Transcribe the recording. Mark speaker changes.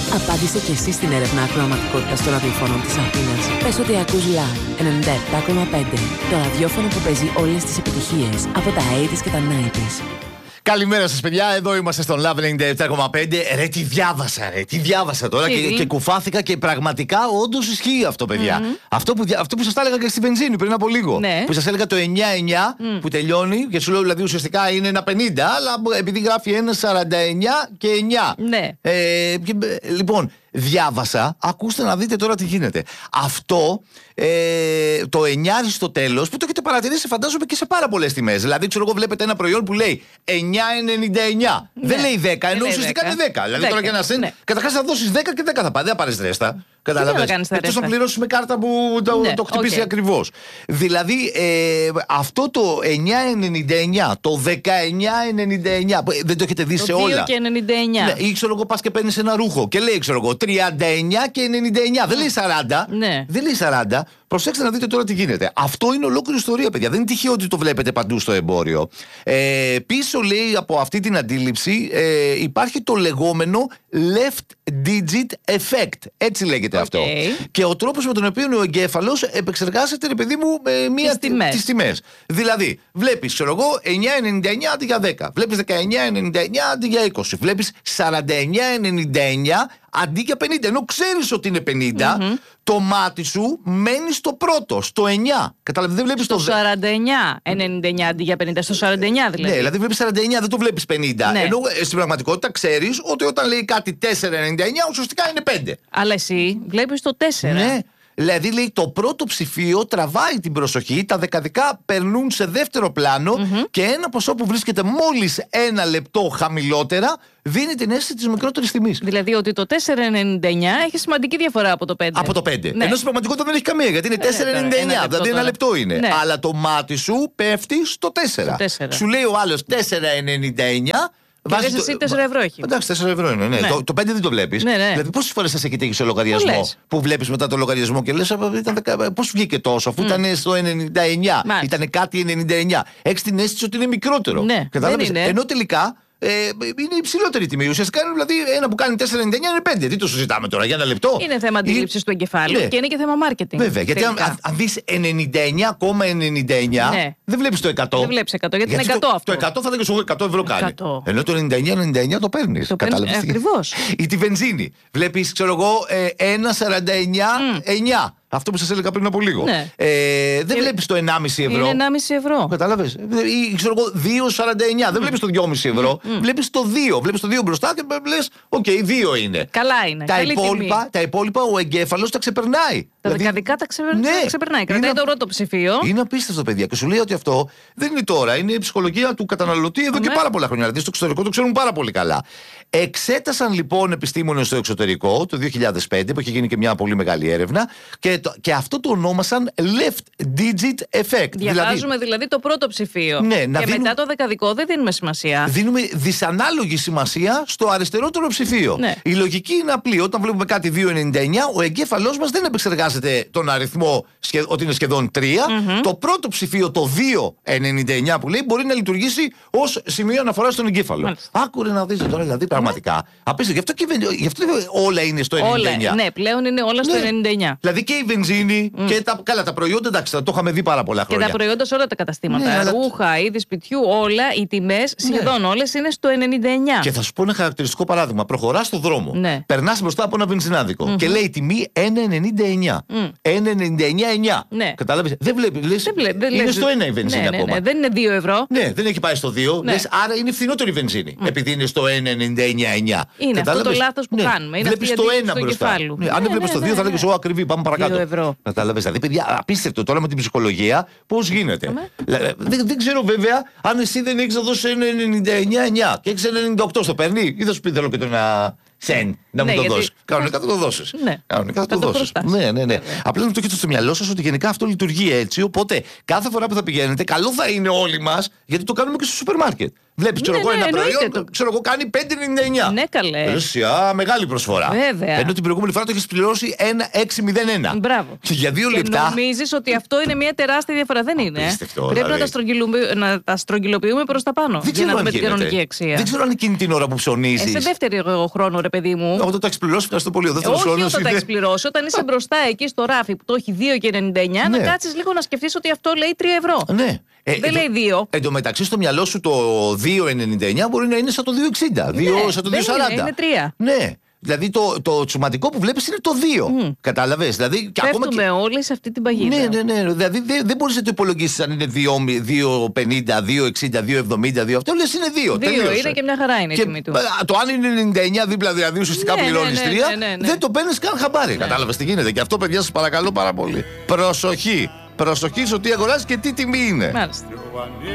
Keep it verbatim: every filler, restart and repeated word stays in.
Speaker 1: Απάντησε και εσύ στην έρευνα ακροαματικότητας των ραδιοφώνων της Αθήνας. Πες ότι ακούς Love ενενήντα επτά κόμμα πέντε. Το ραδιόφωνο που παίζει όλες τις επιτυχίες από τα ογδόντα και τα ενενήντα.
Speaker 2: Καλημέρα σας, παιδιά. Εδώ είμαστε στον Love ενενήντα επτά κόμμα πέντε. Ρε, τι διάβασα, ρε. Τι διάβασα τώρα και, και κουφάθηκα και πραγματικά όντως ισχύει αυτό, παιδιά. Mm-hmm. Αυτό, που, αυτό που σας τα έλεγα και στη βενζίνη πριν από λίγο. Ναι. Που σας έλεγα το εννιά εννιά mm. που τελειώνει και σου λέω δηλαδή ουσιαστικά είναι ένα πενήντα, αλλά επειδή γράφει ένα σαράντα εννιά και εννιά.
Speaker 1: Ναι.
Speaker 2: Ε, και, λοιπόν, διάβασα, ακούστε να δείτε τώρα τι γίνεται. Αυτό ε, το εννιά στο τέλος, που το έχετε παρατηρήσει φαντάζομαι και σε πάρα πολλές τιμές. Δηλαδή, ξέρω εγώ, βλέπετε ένα προϊόν που λέει εννιά ενενήντα εννιά. Ναι. Δεν λέει δέκα, ενώ ουσιαστικά είναι δέκα. Δηλαδή, δέκα. Τώρα για να σε. Ναι. Καταρχάς θα δώσεις δέκα και δέκα θα πάρει. Δεν θα πάρεις ρέστα. Κατάλαβες. Εκτός να πληρώσεις με κάρτα που το, ναι, το χτυπήσει okay. ακριβώς. Δηλαδή, ε, αυτό το εννιά ενενήντα εννιά, το δεκαεννιά ενενήντα εννιά, δεν το έχετε δει το σε όλα.
Speaker 1: δύο και ενενήντα εννιά.
Speaker 2: Ναι, ή ξέρω εγώ, πας και παίρνεις ένα ρούχο και λέει, ξέρω εγώ, τριάντα εννιά και ενενήντα εννιά. Δεν λέει σαράντα.
Speaker 1: Ναι.
Speaker 2: Δεν λέει σαράντα. Προσέξτε να δείτε τώρα τι γίνεται. Αυτό είναι ολόκληρη ιστορία, παιδιά. Δεν είναι τυχαίο ότι το βλέπετε παντού στο εμπόριο. Ε, πίσω, λέει, από αυτή την αντίληψη ε, υπάρχει το λεγόμενο left digit effect. Έτσι λέγεται okay. αυτό. Και ο τρόπος με τον οποίο ο εγκέφαλος επεξεργάζεται, ρε παιδί μου, ε, μία τις τιμές. τις τιμές. Δηλαδή, βλέπεις, ξέρω εγώ, εννιά ενενήντα εννιά αντί για δέκα. Βλέπεις δεκαεννιά ενενήντα εννιά αντί για είκοσι. Βλέπεις σαράντα εννιά ενενήντα εννιά αντί για πενήντα. Ενώ ξέρεις ότι είναι πενήντα, mm-hmm. το μάτι σου μένει στο πρώτο, στο εννιά. Καταλαβαίνεις, δεν βλέπεις
Speaker 1: στο
Speaker 2: το
Speaker 1: σαράντα εννιά ενενήντα εννιά αντί για πενήντα. Στο σαράντα εννιά δηλαδή.
Speaker 2: Ναι, δηλαδή βλέπεις σαράντα εννιά, δεν το βλέπεις πενήντα. Ναι. Ενώ στην πραγματικότητα ξέρεις ότι όταν λέει κάτι τέσσερα ενενήντα εννιά, ουσιαστικά είναι πέντε.
Speaker 1: Αλλά εσύ βλέπεις το τέσσερα.
Speaker 2: Ναι. Δηλαδή, λέει, το πρώτο ψηφίο τραβάει την προσοχή, τα δεκαδικά περνούν σε δεύτερο πλάνο mm-hmm. και ένα ποσό που βρίσκεται μόλις ένα λεπτό χαμηλότερα δίνει την αίσθηση της μικρότερης τιμής.
Speaker 1: Δηλαδή ότι το τέσσερα ενενήντα εννιά έχει σημαντική διαφορά από το πέντε.
Speaker 2: Από το πέντε. Ναι. Ενώ στην πραγματικότητα δεν έχει καμία, γιατί είναι τέσσερα ενενήντα εννιά, ένα δηλαδή ένα λεπτό είναι. Ναι. Αλλά το μάτι σου πέφτει στο τέσσερα. Στο τέσσερα. Σου λέει ο άλλος τέσσερα ενενήντα εννιά.
Speaker 1: Βάζει εσύ το... τέσσερα ευρώ έχει.
Speaker 2: Εντάξει, τέσσερα ευρώ είναι. Ναι. Ναι. Το, το πέντε δεν το βλέπεις. Ναι, ναι. Δηλαδή, πόσες φορές σας έχει τύχει σε λογαριασμό Πολλές. Που βλέπεις μετά το λογαριασμό και λες, πώς βγήκε τόσο, αφού mm. ήταν στο ενενήντα εννιά, ήταν κάτι ενενήντα εννιά. Έχεις την αίσθηση ότι είναι μικρότερο. Ναι, ενώ τελικά. Ε, είναι υψηλότερη τιμή. Ουσιαστικά είναι δηλαδή ένα που κάνει τέσσερα ενενήντα εννιά είναι πέντε. Τι το συζητάμε τώρα, για ένα λεπτό.
Speaker 1: Είναι θέμα αντίληψης του εγκεφάλου ναι. και είναι και θέμα marketing.
Speaker 2: Βέβαια, γιατί αν, αν δεις ενενήντα εννιά κόμμα ενενήντα εννιά ναι. δεν βλέπεις το εκατό.
Speaker 1: Δεν βλέπεις εκατό, γιατί, γιατί είναι εκατό
Speaker 2: το,
Speaker 1: αυτό.
Speaker 2: Το εκατό θα λέγεις εγώ εκατό ευρώ κάνει. εκατό. Ενώ το ενενήντα εννιά ενενήντα εννιά το παίρνεις.
Speaker 1: Το παίρνεις ε, ακριβώς.
Speaker 2: Ή τη βενζίνη. Βλέπεις, ξέρω εγώ, ένα σαράντα εννιά εννιά. Αυτό που σας έλεγα πριν από λίγο. Ναι. Ε, δεν και... βλέπεις το ενάμιση ευρώ.
Speaker 1: Είναι ενάμιση ευρώ.
Speaker 2: Κατάλαβες. Ή ξέρω εγώ, δύο σαράντα εννιά. Mm. Δεν βλέπεις το δυόμισι ευρώ. Mm. Βλέπεις το δύο. Βλέπεις το δύο μπροστά και λες, οκ, okay, δύο είναι.
Speaker 1: Καλά είναι.
Speaker 2: Τα υπόλοιπα, τα υπόλοιπα ο εγκέφαλος τα ξεπερνάει.
Speaker 1: Τα δηλαδή... δεκαδικά τα, ξεπερ... ναι. τα ξεπερνάει. Κρατάει είναι... το πρώτο ψηφίο.
Speaker 2: Είναι απίστευτο, παιδιά. Και σου λέει ότι αυτό δεν είναι τώρα. Είναι η ψυχολογία του καταναλωτή εδώ mm. και πάρα πολλά χρόνια. Δηλαδή στο εξωτερικό το ξέρουν πάρα πολύ καλά. Εξέτασαν λοιπόν επιστήμονες στο εξωτερικό το δύο χιλιάδες πέντε που είχε γίνει και μια πολύ μεγάλη έρευνα και, το, και αυτό το ονόμασαν left digit effect.
Speaker 1: Διαβάζουμε δηλαδή, δηλαδή το πρώτο ψηφίο.
Speaker 2: Ναι,
Speaker 1: και
Speaker 2: δίνουμε,
Speaker 1: μετά το δεκαδικό δεν δίνουμε σημασία.
Speaker 2: Δίνουμε δυσανάλογη σημασία στο αριστερότερο ψηφίο. Ναι. Η λογική είναι απλή. Όταν βλέπουμε κάτι δύο ενενήντα εννιά, ο εγκέφαλός μας δεν επεξεργάζεται τον αριθμό ότι είναι σχεδόν τρία. Mm-hmm. Το πρώτο ψηφίο, το δύο ενενήντα εννιά που λέει, μπορεί να λειτουργήσει ως σημείο αναφορά στον εγκέφαλο. Άκουρε να δείτε τώρα δηλαδή πραγματικά. Απίστευτο. Γι' αυτό, γι' αυτό όλα είναι στο ενενήντα εννιά.
Speaker 1: Όλα, ναι, πλέον είναι όλα στο ναι. ενενήντα εννιά.
Speaker 2: Δηλαδή και η βενζίνη mm. και τα, καλά, τα προϊόντα, εντάξει, το είχαμε δει πάρα πολλά χρόνια.
Speaker 1: Και τα προϊόντα σε όλα τα καταστήματα. Ναι, ρούχα, αλλά... είδη σπιτιού, όλα, οι τιμές σχεδόν ναι. όλες είναι στο ενενήντα εννιά.
Speaker 2: Και θα σου πω ένα χαρακτηριστικό παράδειγμα. Προχωράς στον δρόμο, ναι. περνάς μπροστά από ένα βενζινάδικο mm-hmm. και λέει τιμή ένα ενενήντα εννιά. Mm. ένα ενενήντα εννιά εννιά. Ναι. Κατάλαβες. Δεν βλέπει. Λες, δεν βλέ, δεν είναι λες, στο ένα η βενζίνη ναι, ακόμα.
Speaker 1: Ναι, ναι, δεν είναι δύο ευρώ.
Speaker 2: Ναι, δεν έχει πάει στο δύο. Ναι. Λες, άρα είναι φθηνότερη η βενζίνη. Mm. Επειδή είναι στο ένα ενενήντα εννιά εννιά.
Speaker 1: Είναι αυτό το λάθος που κάνουμε.
Speaker 2: Βλέπει το ένα μπροστά. Αν δεν βλέπει το δύο θα λέγεις εγώ ακριβή. Πάμε παρακάτω. Κατάλαβες. Δηλαδή, παιδιά, απίστευτο τώρα με την ψυχολογία πώς γίνεται. Δεν, δεν ξέρω βέβαια αν εσύ δεν έχεις να δώσει ένα ενενήντα εννιά εννιά και έχεις ένα ενενήντα οκτώ στο παίρνει ή θα σου πει θέλω και το ένα σεν να μου ναι, το γιατί... δώσεις. Κανονικά θα το δώσεις.
Speaker 1: Ναι.
Speaker 2: Κανονικά θα το, το δώσεις. Ναι, ναι, ναι. Απλά να το έχετε στο μυαλό σας ότι γενικά αυτό λειτουργεί έτσι. Οπότε κάθε φορά που θα πηγαίνετε, καλό θα είναι όλοι μας γιατί το κάνουμε και στο σούπερ μάρκετ. Βλέπει, ξέρω
Speaker 3: Ναι,
Speaker 2: εγώ,
Speaker 3: ναι,
Speaker 2: ένα
Speaker 3: εννοείται
Speaker 2: προϊόν,
Speaker 3: το.
Speaker 2: ξέρω εγώ, κάνει πέντε ενενήντα εννιά.
Speaker 3: Ναι, καλέ.
Speaker 2: Ρωσιά, μεγάλη προσφορά.
Speaker 3: Βέβαια.
Speaker 2: Ενώ την προηγούμενη φορά το έχει πληρώσει ένα έξι μηδέν ένα.
Speaker 3: Μπράβο.
Speaker 2: Για δύο
Speaker 3: Και
Speaker 2: λεπτά.
Speaker 3: νομίζεις ότι αυτό είναι μια τεράστια διαφορά. Δεν είναι.
Speaker 2: Απίστευτο,
Speaker 3: Πρέπει
Speaker 2: δηλαδή.
Speaker 3: να τα, στρογγυλοποιούμε, να τα στρογγυλοποιούμε προς τα πάνω.
Speaker 2: Δεν
Speaker 3: Για
Speaker 2: ξέρω
Speaker 3: να
Speaker 2: αν
Speaker 3: δούμε την
Speaker 2: γίνεται.
Speaker 3: κανονική αξία.
Speaker 2: Δεν ξέρω αν εκείνη την ώρα που
Speaker 3: Ε,
Speaker 2: ψωνίζει.
Speaker 3: σε δεύτερη εγώ χρόνο, ρε παιδί μου.
Speaker 2: Όταν το έχει πληρώσει, ευχαριστώ πολύ. Ο δεύτερος
Speaker 3: Όχι
Speaker 2: χρόνος
Speaker 3: όταν τα
Speaker 2: είναι-
Speaker 3: έχει πληρώσει, όταν είσαι μπροστά εκεί στο ράφι που το έχει δύο και ενενήντα εννιά,
Speaker 2: Ναι.
Speaker 3: να κάτσεις λίγο να σκεφτείς ότι αυτό λέει τρία ευρώ.
Speaker 2: Ναι. Ε,
Speaker 3: Δεν
Speaker 2: εν τω-
Speaker 3: λέει δύο.
Speaker 2: Εν τω μεταξύ, στο μυαλό σου το δύο ενενήντα εννιά μπορεί να είναι σαν το δύο εξήντα. δύο, σαν το
Speaker 3: δεν
Speaker 2: δύο σαράντα.
Speaker 3: είναι, είναι τρία.
Speaker 2: Ναι. Δηλαδή το, το τσουματικό που βλέπει είναι το δύο. Mm. Κατάλαβες. Δηλαδή, και ακόμα
Speaker 3: Πέφτουμε
Speaker 2: και...
Speaker 3: όλοι σε αυτή την παγίδα.
Speaker 2: Ναι, ναι, ναι. Δηλαδή δεν, δεν μπορεί να το υπολογίσει αν είναι δύο πενήντα, δύο εξήντα, δύο εβδομήντα, δύο. Αυτό λες είναι δύο.
Speaker 3: Δύο
Speaker 2: τελείωσε.
Speaker 3: είναι και μια χαρά είναι η
Speaker 2: Και
Speaker 3: τιμή του.
Speaker 2: α, το αν είναι ενενήντα εννιά δίπλα, δηλαδή ουσιαστικά
Speaker 3: Ναι, ναι,
Speaker 2: πληρώνει
Speaker 3: ναι,
Speaker 2: τρία,
Speaker 3: ναι, ναι, ναι.
Speaker 2: δεν το παίρνει καν χαμπάρι. Κατάλαβες τι γίνεται. Και αυτό, παιδιά, σας παρακαλώ πάρα πολύ. Προσοχή. Προσοχή στο τι αγοράζει και τι τιμή είναι.
Speaker 3: Μάλιστα.